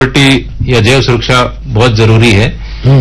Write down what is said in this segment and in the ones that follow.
Security या जैव सुरक्षा बहुत जरूरी है।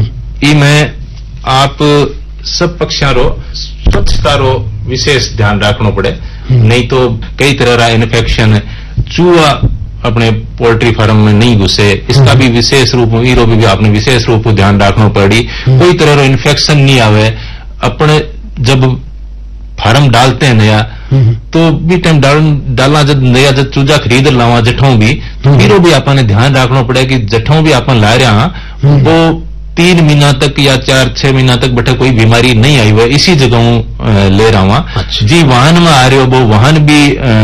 में आप सब पक्षों रो स्वच्छता रो विशेष ध्यान रखना पड़े, नहीं तो कई तरह का इन्फेक्शन चूहा अपने पोल्ट्री फार्म में नहीं घुसे, इसका भी विशेष रूप ईरो भी आपने विशेष रूप ध्यान रखना पड़ी। कोई तरह का इन्फेक्शन नहीं आवे। अपने जब फार्म डालते हैं नया तो भी टाइम डालना जब नया जब चूजा खरीद लावा जठों भी, तो ईरो भी आपने ध्यान रखना पड़े कि जठों भी अपन ला रहा वो 3 महीना तक या 4-6 महीना तक बटे कोई बीमारी नहीं आई हुआ, इसी जगह ले रहा हूं। जी वाहन में आ रहे हो वो वाहन भी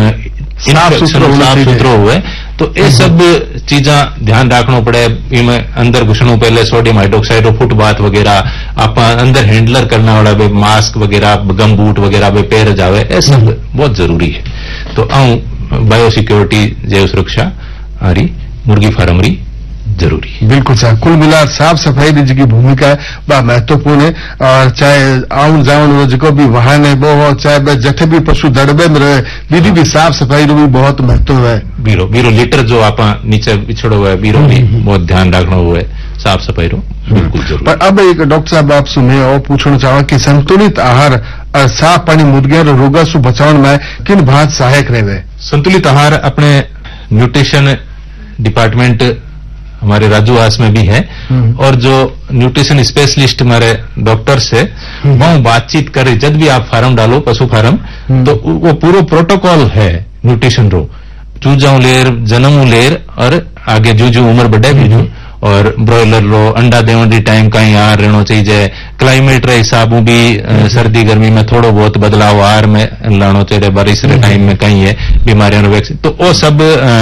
साफ सुथरा हुए, तो ये सब चीजा ध्यान रखना पड़े। इनमें अंदर घुसणों पहले सोडियम हाइड्रोक्साइड फुटबाथ वगैरह आप अंदर हैंडलर करने वाला बे मास्क वगैरह गम बूट वगैरह बे पैर जावे, ये सब बहुत जरूरी है। तो आऊं बायो सिक्योरिटी जैव सुरक्षा आरी मुर्गी फार्म री जरूरी है। बिल्कुल साहब, कुल मिलाकर साफ सफाई की भूमिका है बड़ा महत्वपूर्ण है। और चाहे आउन जाउन जो भी वाहन है वो, चाहे जठे भी पशु दड़बे में रहे, बीरी भी साफ सफाई भी बहुत महत्व है। बीरो लीटर जो आप नीचे बिछड़ो हुआ है बीरो भी बहुत ध्यान रखना हुआ है, साफ सफाई रो बिल्कुल जरूरी। पर अब एक डॉक्टर साहब आप सुने और पूछना चाहो कि संतुलित आहार साफ पानी मुर्गिया रोगा से बचाव में किन बात सहायक रहे? संतुलित आहार अपने न्यूट्रिशन डिपार्टमेंट हमारे राजूवास में भी है, और जो न्यूट्रिशन स्पेशलिस्ट हमारे डॉक्टर्स है वो बातचीत करे। जब भी आप फार्म डालो पशु फार्म, तो वो पूरा प्रोटोकॉल है न्यूट्रिशन रो, चूजाऊ लेर जन्मू लेर और आगे जो उम्र बढ़े भी और ब्रॉयलर रो अंडा देने टाइम कहीं आहार रहना चाहिए। क्लाइमेट रे हिसाब भी सर्दी गर्मी में थोड़ो बहुत बदलाव आहार में लाना चाहिए। बारिश रे टाइम में कहीं है बीमारियों वैक्सीन, तो वो सब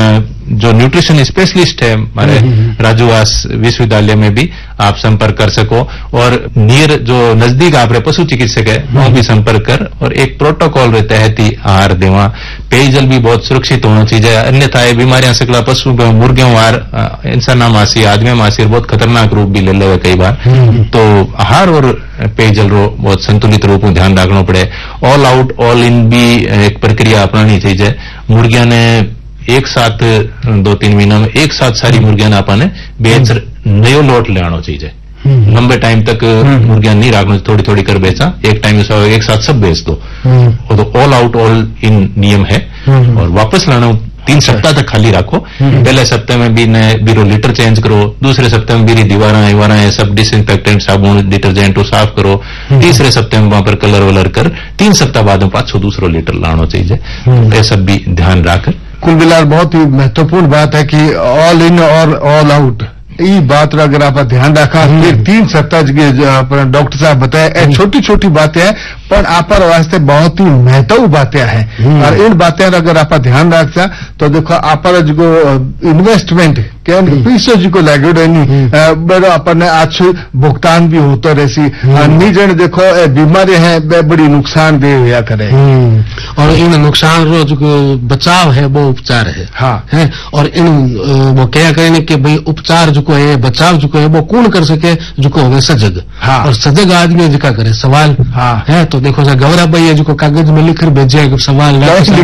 जो न्यूट्रिशन स्पेशलिस्ट है हमारे राजूवास विश्वविद्यालय में भी आप संपर्क कर सको, और नियर जो नजदीक आप पशु चिकित्सक है वहां भी संपर्क कर, और एक प्रोटोकॉल रे तहत ही आहार देवा। पेयजल भी बहुत सुरक्षित होना चाहिए, अन्यथा बीमारियां सकला पशु मुर्गियों आहार इंसान मासी आदमी मासी बहुत खतरनाक रूप भी ले ले कई बार। तो आहार और पेयजल रो बहुत संतुलित रूप में ध्यान रखना पड़े। ऑल आउट ऑल इन भी एक प्रक्रिया अपनानी चाहिए। मुर्गिया ने एक साथ 2-3 महीना में एक साथ सारी मुर्गियां ना पाने बेच नयो लोट ले आना चाहिए। लंबे टाइम तक मुर्गियां नहीं रखना, थोड़ी थोड़ी कर बेचा, एक टाइम एक साथ सब बेच दो। वो तो ऑल आउट ऑल इन नियम है। और वापस लाना 3 सप्ताह तक खाली रखो। पहले सप्ताह में भी बीरो लीटर चेंज करो, दूसरे सप्ताह में बीरी दीवारा सब डिसइंफेक्टेंट साबुन डिटर्जेंट साफ करो, तीसरे सप्ताह में वहां पर कलर वलर कर 3 सप्ताह बाद में पाछो दूसरो लीटर लाना चाहिए। ये सब भी ध्यान रखकर कुल मिलाकर बहुत ही महत्वपूर्ण बात है कि ऑल इन और ऑल आउट ये बात अगर आप ध्यान रखा फिर 3 सप्ताह डॉक्टर साहब बताया छोटी छोटी बातें हैं पर आप वास्ते बहुत ही महत्व बातें हैं। और इन बातें अगर आप ध्यान रखा तो देखो आप जो इन्वेस्टमेंट क्या पैसो जी को लगे बड़ो अपने आज भुगतान भी होता रहसी। निजन देखो बीमारी है बड़ी नुकसान दे हुआ करे, और इन नुकसान रो जो बचाव है वो उपचार है। हाँ है, और इन वो क्या करें कि भाई उपचार जो है बचाव जो है वो कौन कर सके, जो हो सजग। हाँ, और सजग आदमी जिका करे सवाल। हाँ है, तो देखो सर गौरा भाई है जो कागज में लिख कर भेजे सवाल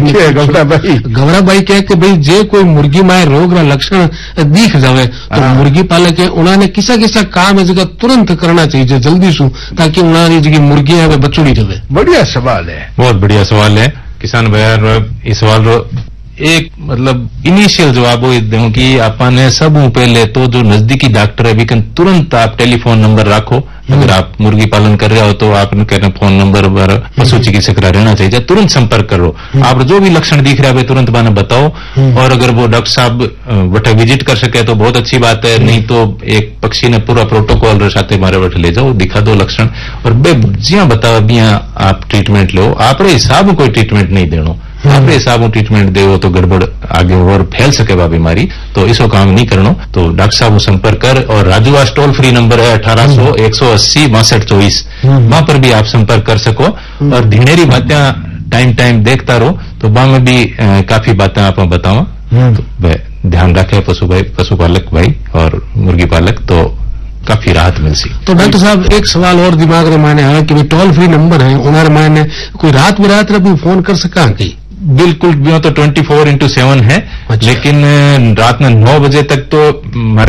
गौरा भाई कहे कि भाई जे कोई मुर्गी माए रोग रा लक्षण दिख जावे तो मुर्गी पालक है उन्होंने किसा किसा काम है जगह तुरंत करना चाहिए जल्दी सु, ताकि उन्होंने जी मुर्गी है बचड़ी रहे। बढ़िया सवाल है, बहुत बढ़िया सवाल है किसान भैया। इस सवाल रो एक मतलब इनिशियल जवाब दूं कि आपने सब पहले तो जो नजदीकी डॉक्टर है वीकन तुरंत आप टेलीफोन नंबर रखो। अगर आप मुर्गी पालन कर रहे हो तो आप कहना फोन नंबर पर पशु चिकित्सक रहना चाहिए, तुरंत संपर्क करो। आप जो भी लक्षण दिख रहा है तुरंत मैंने बताओ, और अगर वो डॉक्टर साहब बटे विजिट कर सके तो बहुत अच्छी बात है, नहीं तो एक पक्षी ने पूरा प्रोटोकॉल साथ मारे बटे ले जाओ, दिखा दो लक्षण और जिया बताओ बिया आप ट्रीटमेंट लो। आप हिसाब कोई ट्रीटमेंट नहीं देनो, आपके हिसाब में ट्रीटमेंट दे तो गड़बड़ आगे और फैल सके बीमारी, तो इसो काम नहीं करनो। तो डॉक्टर साहब संपर्क कर, और राजूवास टोल फ्री नंबर है 1800 180 6224, वहां पर भी आप संपर्क कर सको। और ढेरी बातें टाइम देखता रहो तो वहां में भी काफी बातें आप बताओ, तो ध्यान रखे पशुपालक भाई और मुर्गी पालक, तो काफी राहत मिल सी। तो डॉक्टर साहब एक सवाल और दिमाग में माने है कि टोल फ्री नंबर है उन्हें माने कोई रात बिरात भी फोन कर सका कहीं? बिल्कुल तो 24/7 है। अच्छा। लेकिन रात में 9 बजे तक तो